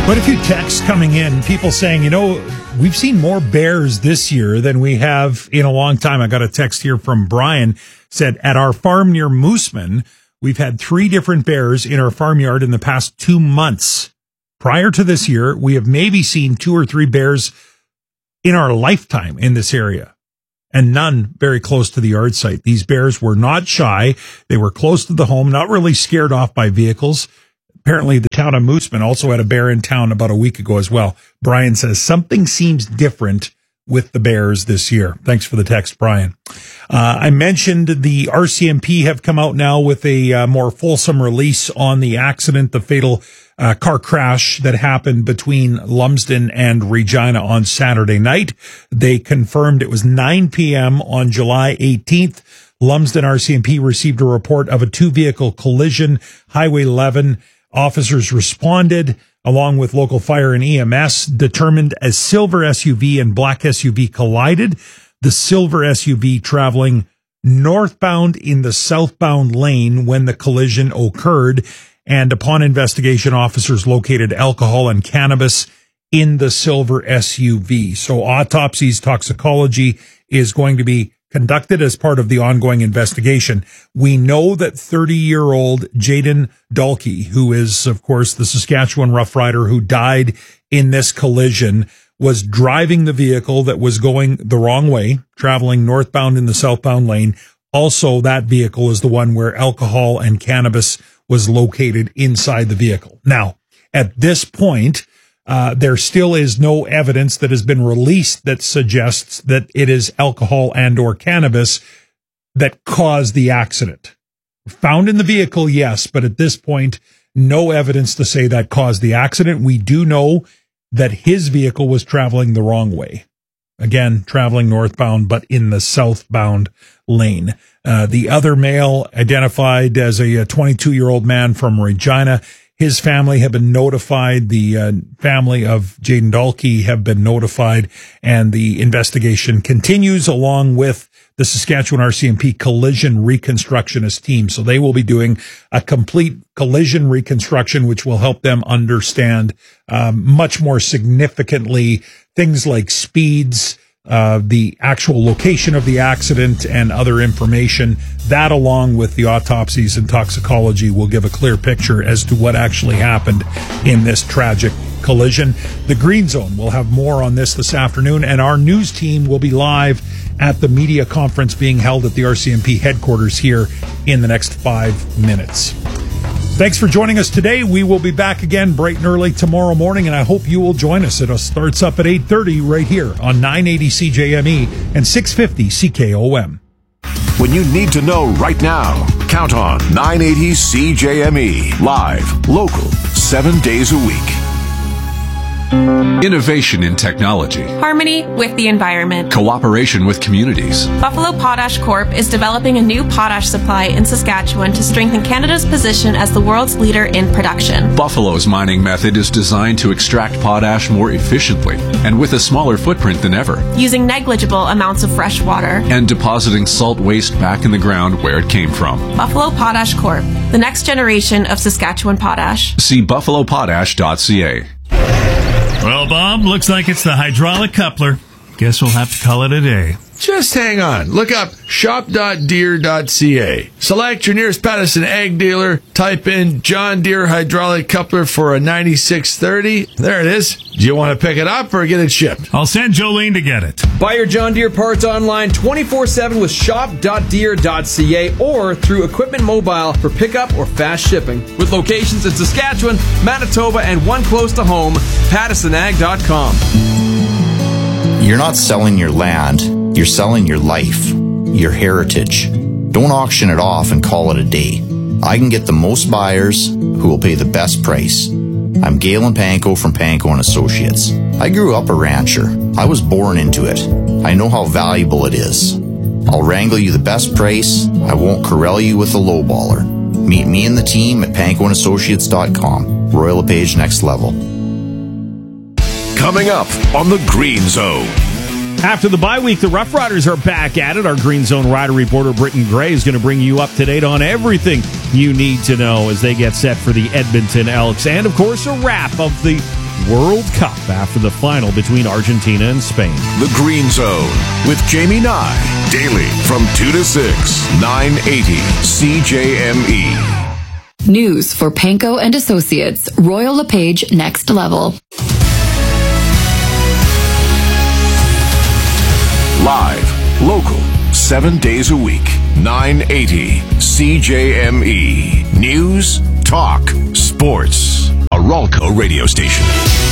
Quite a few texts coming in, people saying, we've seen more bears this year than we have in a long time. I got a text here from Brian, said, at our farm near Mooseman, we've had 3 different bears in our farmyard in the past 2 months. Prior to this year, we have maybe seen 2 or 3 bears in our lifetime in this area, and none very close to the yard site. These bears were not shy. They were close to the home, not really scared off by vehicles. Apparently, the town of Mooseman also had a bear in town about a week ago as well. Brian says something seems different with the bears this year. Thanks for the text, Brian. I mentioned the RCMP have come out now with a more fulsome release on the accident, the fatal car crash that happened between Lumsden and Regina on Saturday night. They confirmed it was 9 p.m. on July 18th. Lumsden RCMP received a report of a 2-vehicle collision, Highway 11. Officers responded along with local fire and EMS, determined a silver SUV and black SUV collided. The silver SUV traveling northbound in the southbound lane when the collision occurred. And upon investigation, officers located alcohol and cannabis in the silver SUV. So autopsies, toxicology is going to be conducted as part of the ongoing investigation. We know that 30-year-old Jaden Dalkey, who is, of course, the Saskatchewan Rough Rider who died in this collision, was driving the vehicle that was going the wrong way, traveling northbound in the southbound lane. Also, that vehicle is the one where alcohol and cannabis was located inside the vehicle. Now, at this point, there still is no evidence that has been released that suggests that it is alcohol and or cannabis that caused the accident. Found in the vehicle, yes, but at this point, no evidence to say that caused the accident. We do know that his vehicle was traveling the wrong way. Again, traveling northbound, but in the southbound lane. The other male, identified as a 22-year-old man from Regina, his family have been notified. The family of Jaden Dalkey have been notified, and the investigation continues along with the Saskatchewan RCMP collision reconstructionist team. So they will be doing a complete collision reconstruction, which will help them understand much more significantly things like speeds, the actual location of the accident, and other information. That, along with the autopsies and toxicology, will give a clear picture as to what actually happened in this tragic collision. The Green Zone will have more on this afternoon, and our news team will be live at the media conference being held at the RCMP headquarters here in the next 5 minutes. Thanks for joining us today. We will be back again bright and early tomorrow morning, and I hope you will join us. It starts up at 8:30 right here on 980 CJME and 650 CKOM. When you need to know right now, count on 980 CJME. Live, local, 7 days a week. Innovation in technology. Harmony with the environment. Cooperation with communities. Buffalo Potash Corp. is developing a new potash supply in Saskatchewan to strengthen Canada's position as the world's leader in production. Buffalo's mining method is designed to extract potash more efficiently and with a smaller footprint than ever. Using negligible amounts of fresh water. And depositing salt waste back in the ground where it came from. Buffalo Potash Corp. The next generation of Saskatchewan potash. See buffalopotash.ca. Well, Bob, looks like it's the hydraulic coupler. Guess we'll have to call it a day. Just hang on. Look up shop.deere.ca. Select your nearest Patterson ag dealer. Type in John Deere hydraulic coupler for a 9630. There it is. Do you want to pick it up or get it shipped? I'll send Jolene to get it. Buy your John Deere parts online 24/7 with shop.deere.ca or through Equipment Mobile for pickup or fast shipping. With locations in Saskatchewan, Manitoba, and one close to home, PattersonAg.com. You're not selling your land, you're selling your life, your heritage. Don't auction it off and call it a day. I can get the most buyers who will pay the best price. I'm Galen Panko from Panko & Associates. I grew up a rancher. I was born into it. I know how valuable it is. I'll wrangle you the best price. I won't corral you with a lowballer. Meet me and the team at pankoandassociates.com. Royal LePage Next Level. Coming up on the Green Zone. After the bye week, the Rough Riders are back at it. Our Green Zone rider reporter, Britton Gray, is going to bring you up to date on everything you need to know as they get set for the Edmonton Elks. And, of course, a wrap of the World Cup after the final between Argentina and Spain. The Green Zone with Jamie Nye. Daily from 2 to 6, 980 CJME. News for Panko and Associates. Royal LePage Next Level. Live, local, 7 days a week. 980 CJME. News, talk, sports. A Ralco radio station.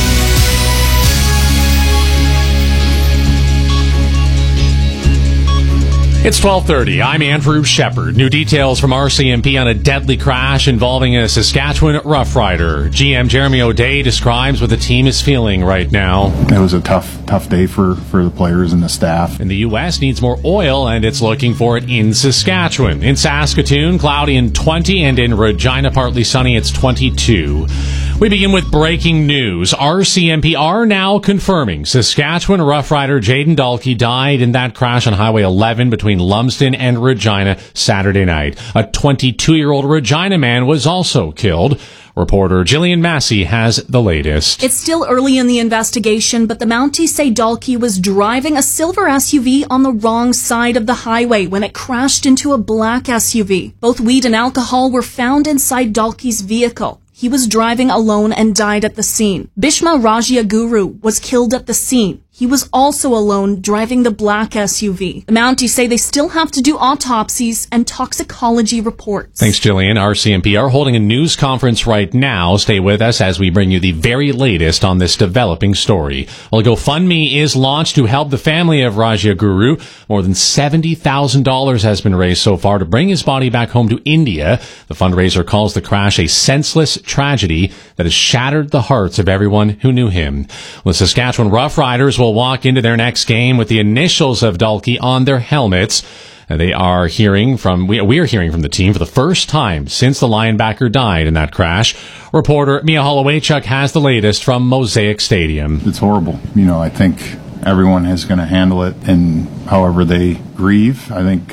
It's 12:30. I'm Andrew Shepard. New details from RCMP on a deadly crash involving a Saskatchewan Rough Rider. GM Jeremy O'Day describes what the team is feeling right now. It was a tough day for the players and the staff. And the U.S. needs more oil, and it's looking for it in Saskatchewan. In Saskatoon, cloudy and 20, and in Regina, partly sunny, it's 22. We begin with breaking news. RCMP are now confirming Saskatchewan Rough Rider Jaden Dalkey died in that crash on Highway 11 between Lumsden and Regina Saturday night. A 22-year-old Regina man was also killed. Reporter Jillian Massey has the latest. It's still early in the investigation, but the Mounties say Dalkey was driving a silver SUV on the wrong side of the highway when it crashed into a black SUV. Both weed and alcohol were found inside Dalkey's vehicle. He was driving alone and died at the scene. Bhishma Rajiaguru was killed at the scene. He was also alone driving the black SUV. The Mounties say they still have to do autopsies and toxicology reports. Thanks, Jillian. RCMP are holding a news conference right now. Stay with us as we bring you the very latest on this developing story. Well, a GoFundMe is launched to help the family of Rajiaguru. More than $70,000 has been raised so far to bring his body back home to India. The fundraiser calls the crash a senseless tragedy that has shattered the hearts of everyone who knew him. The Saskatchewan Rough Riders will walk into their next game with the initials of Dalkey on their helmets. We are hearing from the team for the first time since the linebacker died in that crash. Reporter Mia Holowaychuk has the latest from Mosaic Stadium. It's horrible. I think everyone is going to handle it and however they grieve. I think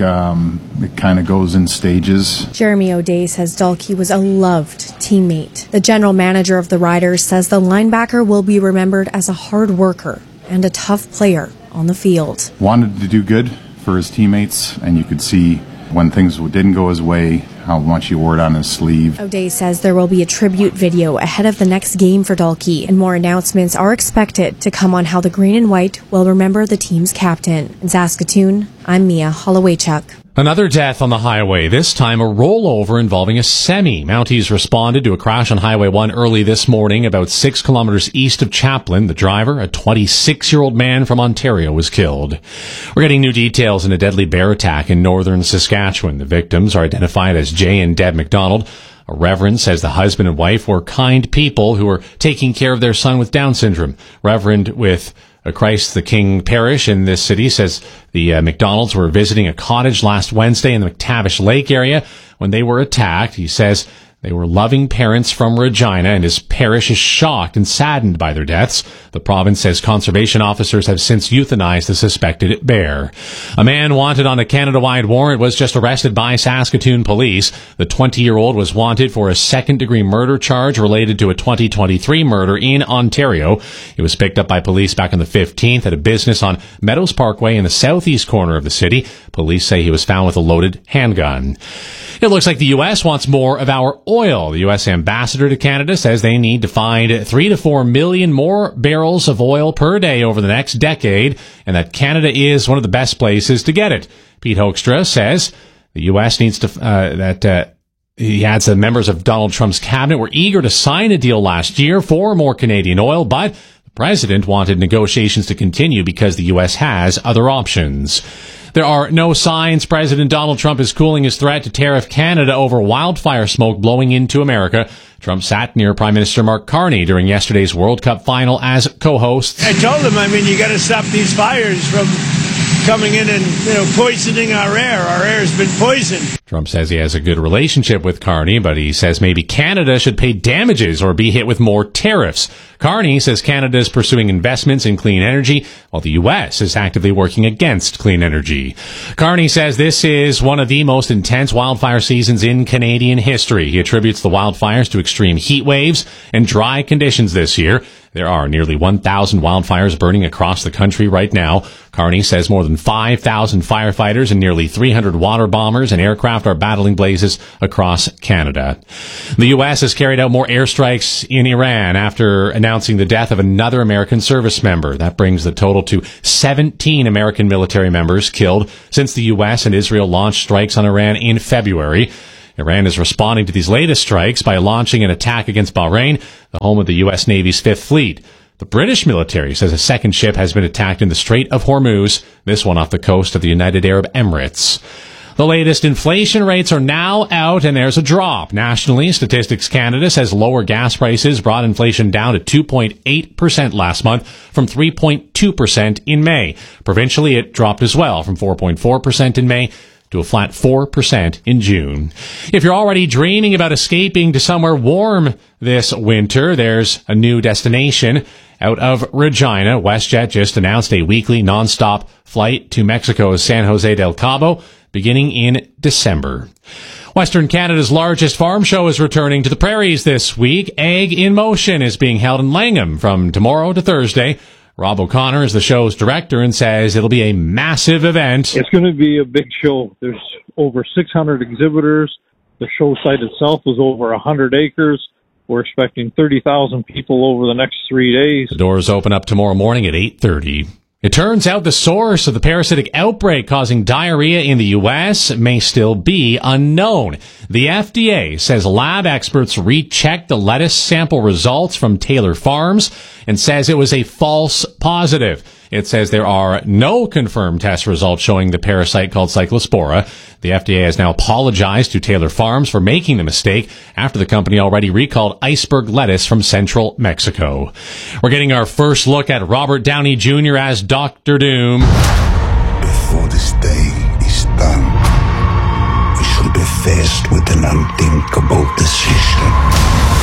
it kind of goes in stages. Jeremy O'Day says Dalkey was a loved teammate. The general manager of the Riders says the linebacker will be remembered as a hard worker and a tough player on the field. Wanted to do good for his teammates, and you could see when things didn't go his way, how much he wore it on his sleeve. O'Day says there will be a tribute video ahead of the next game for Dalkey, and more announcements are expected to come on how the Green and White will remember the team's captain. In Saskatoon, I'm Mia Holowaychuk. Another death on the highway, this time a rollover involving a semi. Mounties responded to a crash on Highway 1 early this morning about 6 kilometers east of Chaplin. The driver, a 26-year-old man from Ontario, was killed. We're getting new details in a deadly bear attack in northern Saskatchewan. The victims are identified as Jay and Deb McDonald. A reverend says the husband and wife were kind people who were taking care of their son with Down syndrome. Reverend with Christ the King Parish in this city says the McDonalds were visiting a cottage last Wednesday in the McTavish Lake area when they were attacked. He says they were loving parents from Regina, and his parish is shocked and saddened by their deaths. The province says conservation officers have since euthanized the suspected bear. A man wanted on a Canada-wide warrant was just arrested by Saskatoon police. The 20-year-old was wanted for a second-degree murder charge related to a 2023 murder in Ontario. He was picked up by police back on the 15th at a business on Meadows Parkway in the southeast corner of the city. Police say he was found with a loaded handgun. It looks like the U.S. wants more of our oil. The U.S. ambassador to Canada says they need to find 3 to 4 million more barrels of oil per day over the next decade, and that Canada is one of the best places to get it. Pete Hoekstra says the U.S. needs to, he adds that members of Donald Trump's cabinet were eager to sign a deal last year for more Canadian oil, but the president wanted negotiations to continue because the U.S. has other options. There are no signs President Donald Trump is cooling his threat to tariff Canada over wildfire smoke blowing into America. Trump sat near Prime Minister Mark Carney during yesterday's World Cup final as co-host. I told him, you got to stop these fires from coming in and, poisoning our air. Our air has been poisoned. Trump says he has a good relationship with Carney, but he says maybe Canada should pay damages or be hit with more tariffs. Carney says Canada is pursuing investments in clean energy, while the U.S. is actively working against clean energy. Carney says this is one of the most intense wildfire seasons in Canadian history. He attributes the wildfires to extreme heat waves and dry conditions this year. There are nearly 1,000 wildfires burning across the country right now. Kearney says more than 5,000 firefighters and nearly 300 water bombers and aircraft are battling blazes across Canada. The U.S. has carried out more airstrikes in Iran after announcing the death of another American service member. That brings the total to 17 American military members killed since the U.S. and Israel launched strikes on Iran in February. Iran is responding to these latest strikes by launching an attack against Bahrain, the home of the U.S. Navy's Fifth Fleet. The British military says a second ship has been attacked in the Strait of Hormuz, this one off the coast of the United Arab Emirates. The latest inflation rates are now out, and there's a drop. Nationally, Statistics Canada says lower gas prices brought inflation down to 2.8% last month from 3.2% in May. Provincially, it dropped as well from 4.4% in May to a flat 4% in June. If you're already dreaming about escaping to somewhere warm this winter, there's a new destination. Out of Regina, WestJet just announced a weekly nonstop flight to Mexico's San Jose del Cabo beginning in December. Western Canada's largest farm show is returning to the prairies this week. Ag in Motion is being held in Langham from tomorrow to Thursday. Rob O'Connor is the show's director and says it'll be a massive event. It's going to be a big show. There's over 600 exhibitors. The show site itself is over 100 acres. We're expecting 30,000 people over the next 3 days. The doors open up tomorrow morning at 8:30. It turns out the source of the parasitic outbreak causing diarrhea in the U.S. may still be unknown. The FDA says lab experts rechecked the lettuce sample results from Taylor Farms and says it was a false positive. It says there are no confirmed test results showing the parasite called Cyclospora. The FDA has now apologized to Taylor Farms for making the mistake after the company already recalled iceberg lettuce from central Mexico. We're getting our first look at Robert Downey Jr. as Dr. Doom. Before this day is done, we should be faced with an unthinkable decision.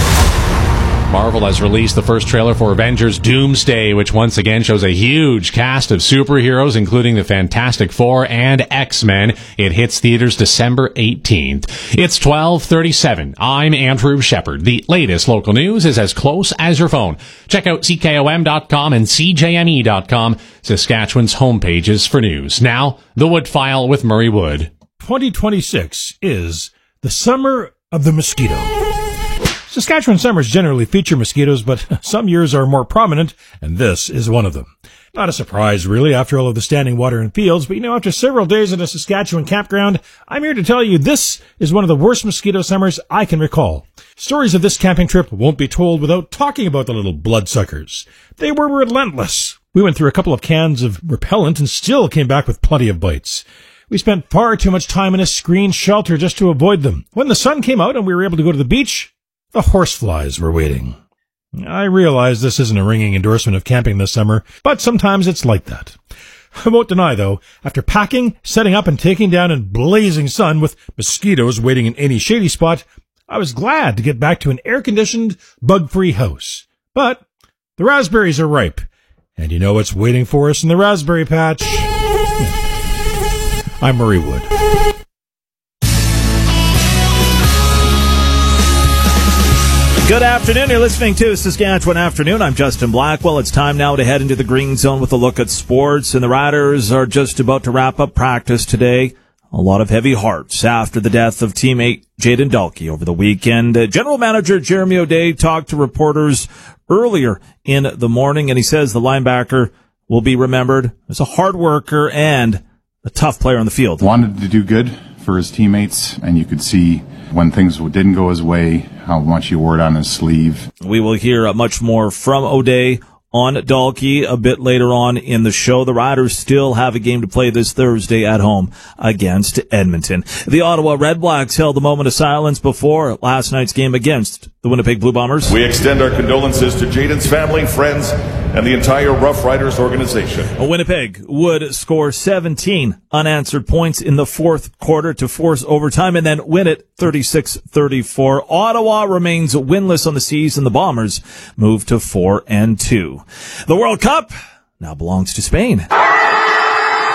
Marvel has released the first trailer for Avengers Doomsday, which once again shows a huge cast of superheroes, including the Fantastic Four and X-Men. It hits theaters December 18th. It's 12:37. I'm Andrew Shepard. The latest local news is as close as your phone. Check out CKOM.com and CJME.com, Saskatchewan's homepages for news. Now, the Wood File with Murray Wood. 2026 is the summer of the mosquito. Saskatchewan summers generally feature mosquitoes, but some years are more prominent, and this is one of them. Not a surprise, really, after all of the standing water and fields, but after several days in a Saskatchewan campground, I'm here to tell you this is one of the worst mosquito summers I can recall. Stories of this camping trip won't be told without talking about the little bloodsuckers. They were relentless. We went through a couple of cans of repellent and still came back with plenty of bites. We spent far too much time in a screened shelter just to avoid them. When the sun came out and we were able to go to the beach, the horseflies were waiting. I realize this isn't a ringing endorsement of camping this summer, but sometimes it's like that. I won't deny, though, after packing, setting up, and taking down in blazing sun with mosquitoes waiting in any shady spot, I was glad to get back to an air-conditioned, bug-free house. But the raspberries are ripe, and you know what's waiting for us in the raspberry patch? I'm Murray Wood. Good afternoon. You're listening to Saskatchewan Afternoon. I'm Justin Blackwell. It's time now to head into the Green Zone with a look at sports. And the Riders are just about to wrap up practice today. A lot of heavy hearts after the death of teammate Jayden Dalkey over the weekend. General Manager Jeremy O'Day talked to reporters earlier in the morning, and he says the linebacker will be remembered as a hard worker and a tough player on the field. Wanted to do good for his teammates, and you could see when things didn't go his way, how much he wore it on his sleeve. We will hear much more from O'Day on Dalkey a bit later on in the show. The Riders still have a game to play this Thursday at home against Edmonton. The Ottawa Redblacks held a moment of silence before last night's game against the Winnipeg Blue Bombers. We extend our condolences to Jayden's family, friends, and the entire Rough Riders organization. Winnipeg would score 17 unanswered points in the fourth quarter to force overtime and then win it 36-34. Ottawa remains winless on the season. The Bombers move to 4-2. The World Cup now belongs to Spain.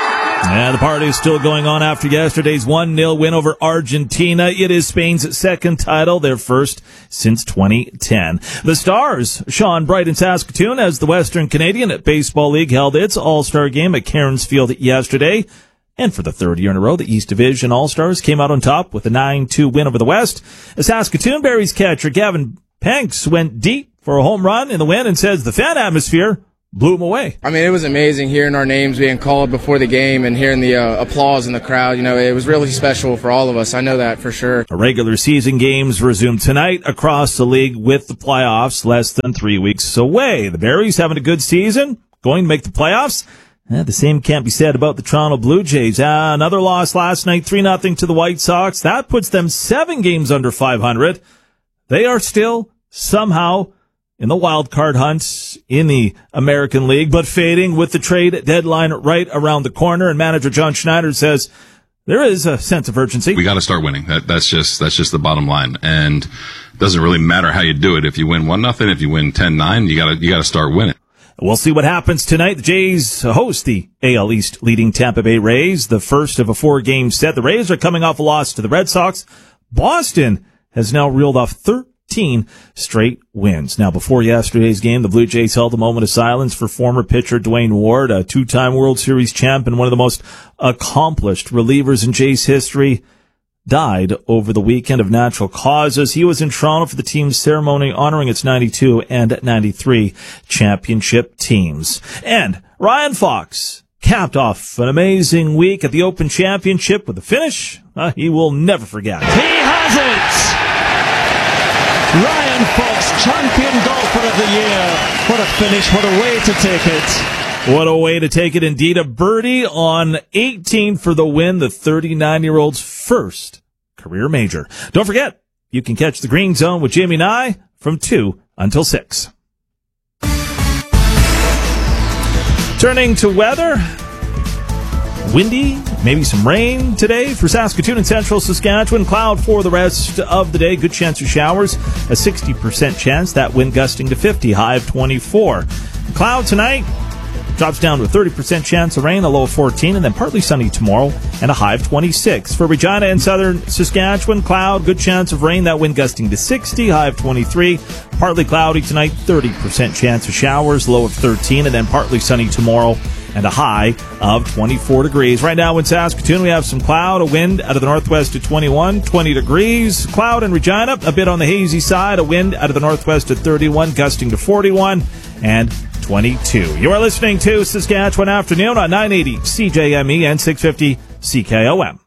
And the party is still going on after yesterday's 1-0 win over Argentina. It is Spain's second title, their first since 2010. The Stars shone bright in Saskatoon as the Western Canadian Baseball League held its All-Star game at Cairns Field yesterday. And for the third year in a row, the East Division All-Stars came out on top with a 9-2 win over the West. The Saskatoon Berries catcher Gavin Panks went deep for a home run in the win and says the fan atmosphere blew him away. I mean, it was amazing hearing our names being called before the game and hearing the applause in the crowd. You know, it was really special for all of us. I know that for sure. The regular season games resume tonight across the league with the playoffs less than 3 weeks away. The Berries having a good season, going to make the playoffs. The same can't be said about the Toronto Blue Jays. Another loss last night, 3-0 to the White Sox. That puts them 7 games under 500. They are still somehow in the wild card hunt in the American League, but fading with the trade deadline right around the corner. And manager John Schneider says there is a sense of urgency. We got to start winning. That's just the bottom line. And it doesn't really matter how you do it. If you win 1-0, if you win 10-9, you got to start winning. We'll see what happens tonight. The Jays host the AL East leading Tampa Bay Rays, the first of a 4-game set. The Rays are coming off a loss to the Red Sox. Boston has now reeled off 13 straight wins. Now, before yesterday's game, the Blue Jays held a moment of silence for former pitcher Dwayne Ward, a 2-time World Series champ and one of the most accomplished relievers in Jays history, died over the weekend of natural causes. He was in Toronto for the team's ceremony honoring its 92 and 93 championship teams. And Ryan Fox capped off an amazing week at the Open Championship with a finish he will never forget. He has it! Ryan Fox, champion golfer of the year. What a finish, what a way to take it. What a way to take it indeed. A birdie on 18 for the win, the 39-year-old's first career major. Don't forget, you can catch the Green Zone with Jamie and I from 2 until 6. Turning to weather. Windy, maybe some rain today for Saskatoon and central Saskatchewan. Cloud for the rest of the day. Good chance of showers. A 60% chance. That wind gusting to 50, high of 24. Cloud tonight. Drops down to a 30% chance of rain, a low of 14, and then partly sunny tomorrow, and a high of 26. For Regina and southern Saskatchewan, cloud, good chance of rain, that wind gusting to 60, high of 23. Partly cloudy tonight, 30% chance of showers, low of 13, and then partly sunny tomorrow, and a high of 24 degrees. Right now in Saskatoon, we have some cloud, a wind out of the northwest to 21, 20 degrees. Cloud in Regina, a bit on the hazy side, a wind out of the northwest at 31, gusting to 41, and 22. You are listening to Saskatchewan Afternoon on 980 CJME and 650 CKOM.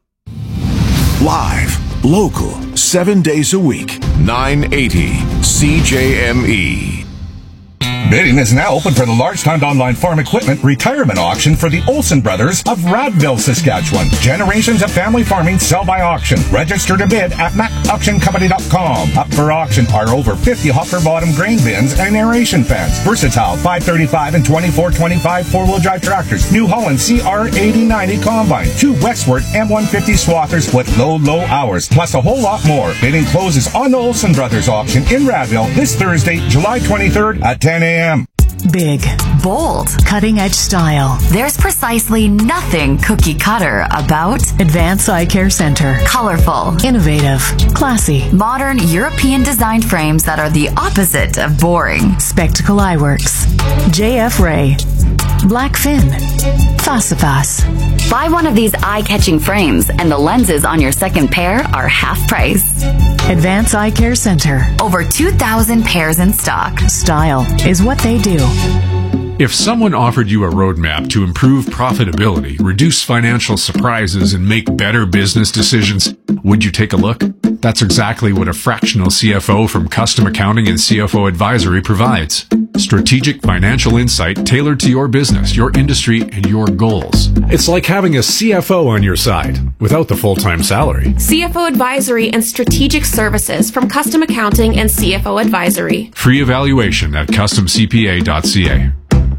Live, local, 7 days a week, 980 CJME. Bidding is now open for the large-timed online farm equipment retirement auction for the Olsen Brothers of Radville, Saskatchewan. Generations of family farming sell by auction. Register to bid at macauctioncompany.com. Up for auction are over 50 hopper-bottom grain bins and aeration fans, versatile 535 and 2425 four-wheel drive tractors, New Holland CR8090 combine, 2 Westward M150 swathers with low hours, plus a whole lot more. Bidding closes on the Olsen Brothers auction in Radville this Thursday, July 23rd at 10 a.m. Big, bold, cutting-edge style. There's precisely nothing cookie-cutter about Advanced Eye Care Center. Colorful, innovative, classy, modern European-designed frames that are the opposite of boring. Spectacle Eyeworks, JF Ray, Blackfin, Facipas. Buy one of these eye-catching frames and the lenses on your second pair are half price. Advanced Eye Care Center. Over 2,000 pairs in stock. Style is what they do. If someone offered you a roadmap to improve profitability, reduce financial surprises, and make better business decisions, would you take a look? That's exactly what a fractional CFO from Custom Accounting and CFO Advisory provides. Strategic financial insight tailored to your business, your industry, and your goals. It's like having a CFO on your side without the full-time salary. CFO Advisory and Strategic Services from Custom Accounting and CFO Advisory. Free evaluation at customcpa.ca.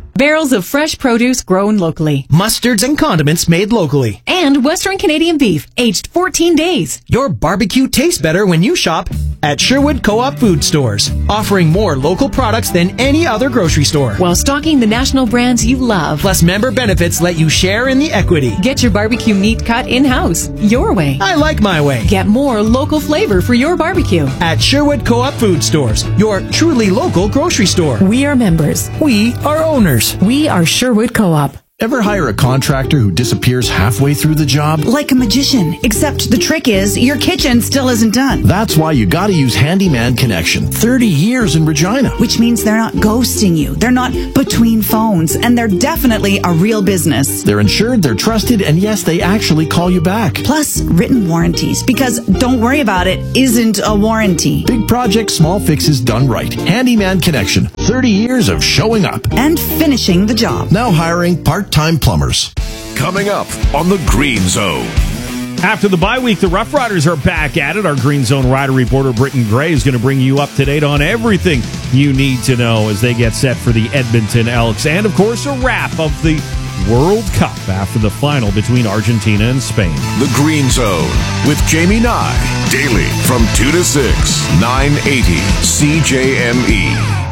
Barrels of fresh produce grown locally. Mustards and condiments made locally. And Western Canadian beef, aged 14 days. Your barbecue tastes better when you shop at Sherwood Co-op Food Stores, offering more local products than any other grocery store. While stocking the national brands you love. Plus, member benefits let you share in the equity. Get your barbecue meat cut in-house, your way. I like my way. Get more local flavor for your barbecue. At Sherwood Co-op Food Stores, your truly local grocery store. We are members. We are owners. We are Sherwood Co-op. Ever hire a contractor who disappears halfway through the job? Like a magician, except the trick is your kitchen still isn't done. That's why you gotta use Handyman Connection. 30 years in Regina. Which means they're not ghosting you. They're not between phones. And they're definitely a real business. They're insured, they're trusted, and yes, they actually call you back. Plus, written warranties. Because don't worry about it isn't a warranty. Big projects, small fixes done right. Handyman Connection. 30 years of showing up. And finishing the job. Now hiring part-time plumbers. Coming up on the Green Zone. After the bye week, the Rough Riders are back at it. Our Green Zone rider reporter, Britton Gray, is going to bring you up to date on everything you need to know as they get set for the Edmonton Elks. And, of course, a wrap of the World Cup after the final between Argentina and Spain. The Green Zone with Jamie Nye. Daily from 2 to 6, 980 CJME.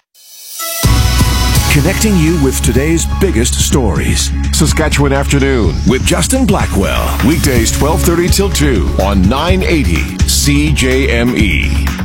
Connecting you with today's biggest stories. Saskatchewan Afternoon with Justin Blackwell. Weekdays 12:30 till 2 on 980 CJME.